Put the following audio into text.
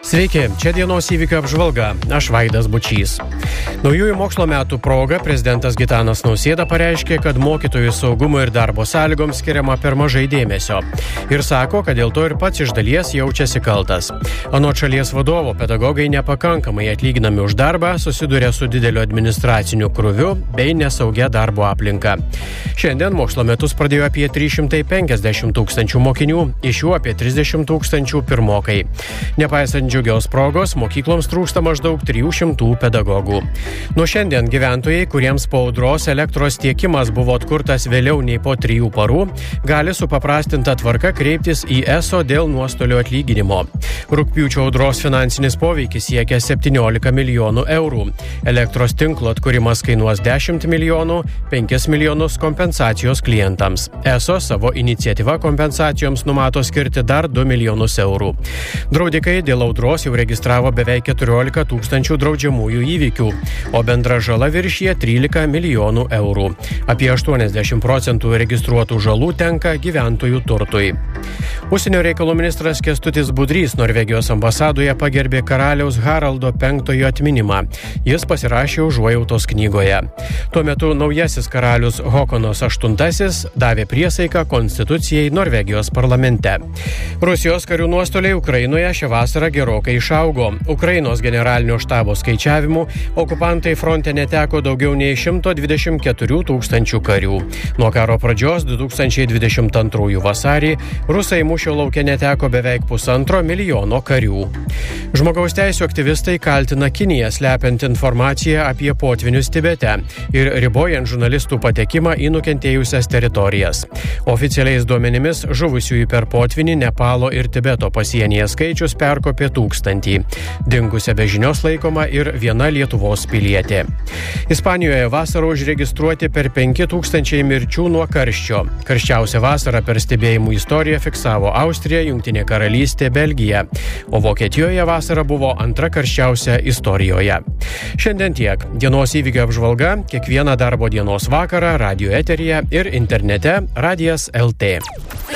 Sveiki, čia dienos įvykių apžvalga, aš Vaidas Bučys. Naujųjų mokslo metų proga prezidentas Gitanas Nausėda pareiškė, kad mokytojų saugumo ir darbo sąlygoms skiriama per mažai dėmesio. Ir sako, kad dėl to ir pats iš dalies jaučiasi kaltas. Anot šalies vadovo, pedagogai nepakankamai atlyginami už darbą, susiduria su dideliu administraciniu krūviu bei nesaugia darbo aplinka. Šiandien mokslo metus pradėjo apie 350 tūkstančių mokinių, iš jų apie 30 tūkstančių pirmokai. Nepaisant džiugios progos, mokykloms trūksta maždaug 300 pedagogų. Nuo šiandien gyventojai, kuriems po audros elektros tiekimas buvo atkurtas vėliau nei po 3 parų, gali su paprastinta tvarka kreiptis į ESO dėl nuostolio atlyginimo. Rugpjūčio audros finansinis poveikis siekia 17 milijonų eurų. Elektros tinklo atkūrimas kainuos 10 milijonų, 5 milijonus kompensacijos klientams. ESO savo iniciatyva kompensacijoms numato skirti dar 2 milijonus eurų. Draudikai dėl audros jau registravo beveik 14 tūkstančių draudžiamųjų įvykių, o bendra žala viršija 13 milijonų eurų. Apie 80% registruotų žalų tenka gyventojų turtui. Užsienio reikalų ministras Kęstutis Budrys Norvegijos ambasadoje pagerbė karaliaus Haraldo V atminimą. Jis pasirašė užuojautos knygoje. Tuo metu naujasis karalius Håkonas VIII davė priesaiką konstitucijai Norvegijos parlamente. Rusijos karių nuostoliai Ukrainoje šią vasarą gerokai išaugo. Ukrainos generalinio štabo skaičiavimu okupantai fronte neteko daugiau nei 124 tūkstančių karių. Nuo karo pradžios 2022 vasarį rusai mūšio lauke neteko beveik 1,5 milijono karių. Žmogaus teisių aktyvistai kaltina Kiniją slepiant informaciją apie potvinius Tibete ir ribojant žurnalistų patekimą į nukentėjusias teritorijas. Oficialiais duomenimis žuvusiųjų per potvinį Nepalo ir Tibeto pasienyje skaičius perkopė 1000. Dingusia be žinios laikoma ir viena Lietuvos pilietė. Ispanijoje vasarą užregistruoti per 5000 mirčių nuo karščio. Karščiausią vasarą per stebėjimų istoriją fiksavo Austrija, Jungtinė karalystė, Belgija, o Vokietijoje vasara buvo antra karščiausia istorijoje. Šiandien tiek. Dienos įvykių apžvalga kiekvieną darbo dienos vakarą radio eteryje ir internete Radijas LT.